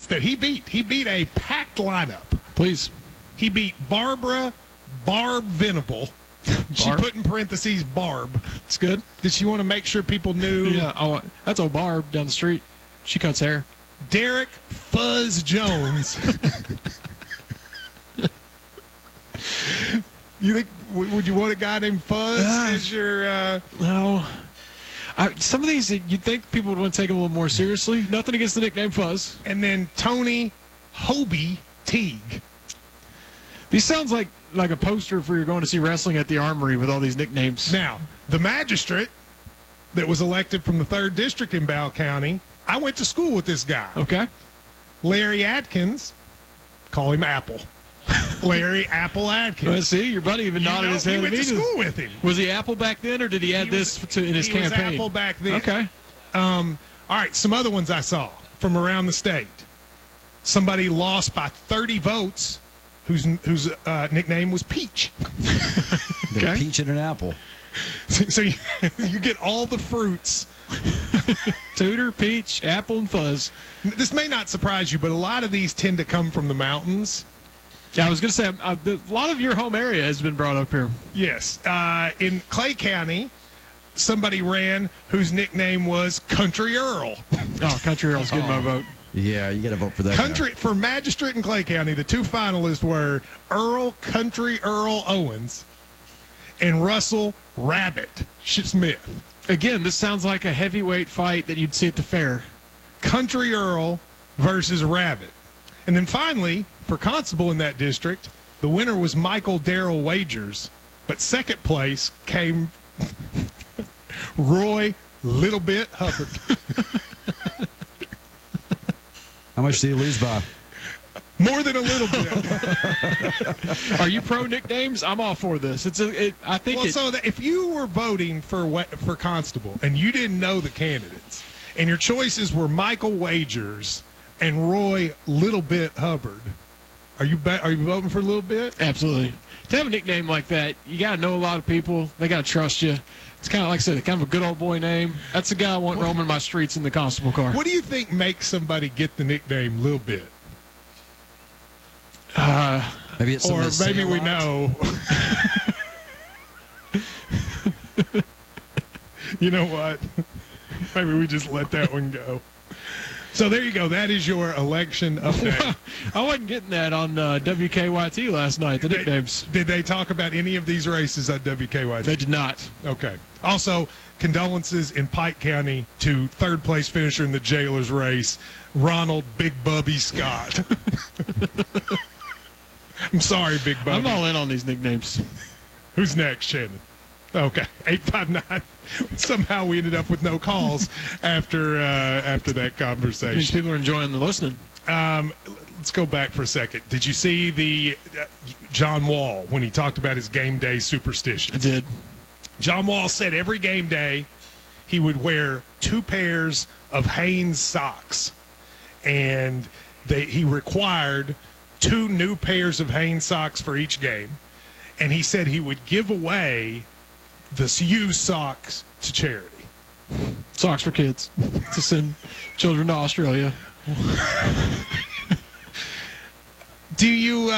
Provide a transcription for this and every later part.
that he beat. He beat a packed lineup. Please. He beat Barbara Barb Venable. She put in parentheses Barb. It's good. Did she want to make sure people knew? Yeah. Oh, that's old Barb down the street. She cuts hair. Derek Fuzz Jones. You think, would you want a guy named Fuzz as your... No. Some of these, you'd think people would want to take them a little more seriously. Nothing against the nickname Fuzz. And then Tony Hobie Teague. These sounds like a poster for you're going to see wrestling at the Armory with all these nicknames. Now, the magistrate that was elected from the 3rd District in Bell County, I went to school with this guy. Okay. Larry Atkins, call him Apple. Larry Apple Atkins. Well, see, your buddy even nodded his head. We went to school with him. Was he Apple back then, or did he add this in his campaign? He was Apple back then. Okay. All right, some other ones I saw from around the state. Somebody lost by 30 votes whose nickname was Peach. Okay. Peach and an apple. So you get all the fruits. Tudor, Peach, Apple, and Fuzz. This may not surprise you, but a lot of these tend to come from the mountains. Yeah, I was going to say, a lot of your home area has been brought up here. Yes. In Clay County, somebody ran whose nickname was Country Earl. Oh, Country Earl's getting my vote. Yeah, you got to vote for that. For magistrate in Clay County, the 2 finalists were Country Earl Owens and Russell Rabbit Smith. Again, this sounds like a heavyweight fight that you'd see at the fair. Country Earl versus Rabbit. And then finally, for constable in that district, the winner was Michael Darrell Wagers, but second place came Roy Little Bit Hubbard. How much did he lose by? More than a little bit. Are you pro nicknames? I'm all for this. So if you were voting for constable and you didn't know the candidates, and your choices were Michael Wagers and Roy Little Bit Hubbard, are you voting for Little Bit? Absolutely. To have a nickname like that, you got to know a lot of people. They got to trust you. It's kind of like I said, kind of a good old boy name. That's the guy I want roaming my streets in the constable car. What do you think makes somebody get the nickname Little Bit? Maybe it's or maybe we know. You know what? Maybe we just let that one go. So there you go. That is your election update. I wasn't getting that on WKYT last night, the nicknames. Did they talk about any of these races at WKYT? They did not. Okay. Also, condolences in Pike County to third-place finisher in the Jailers race, Ronald Big Bubby Scott. I'm sorry, Big Bubby. I'm all in on these nicknames. Who's next, Shannon? Okay, 859. Somehow we ended up with no calls after that conversation. These people are enjoying the listening. Let's go back for a second. Did you see the John Wall when he talked about his game day superstition? I did. John Wall said every game day he would wear 2 pairs of Hanes socks, and he required 2 new pairs of Hanes socks for each game, and he said he would give away the used socks to charity. Socks for kids to send children to Australia. Do you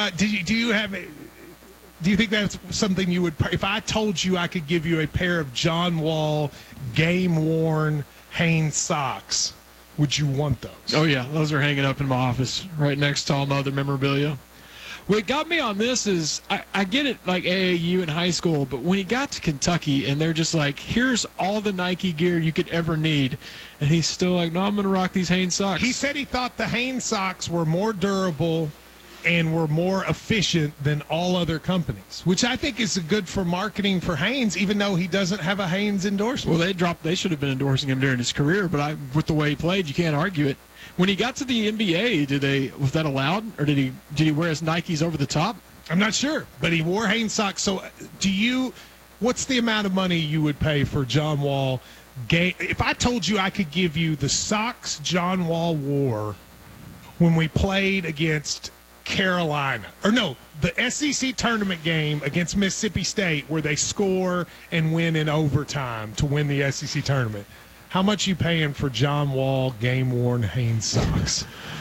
think that's something you would? If I told you I could give you a pair of John Wall game-worn Hanes socks, would you want those? Oh yeah, those are hanging up in my office right next to all my other memorabilia. What got me on this is I get it, like AAU in high school, but when he got to Kentucky and they're just like, here's all the Nike gear you could ever need, and he's still like, no, I'm going to rock these Hanes socks. He said he thought the Hanes socks were more durable and were more efficient than all other companies, which I think is good for marketing for Hanes, even though he doesn't have a Hanes endorsement. Well, they should have been endorsing him during his career, but with the way he played, you can't argue it. When he got to the NBA, was that allowed, or did he wear his Nikes over the top? I'm not sure, but he wore Hanes socks. So what's the amount of money you would pay for John Wall game? If I told you I could give you the socks John Wall wore when we played against Carolina, or no, the SEC tournament game against Mississippi State where they score and win in overtime to win the SEC tournament, how much you paying for John Wall game-worn Hanes socks?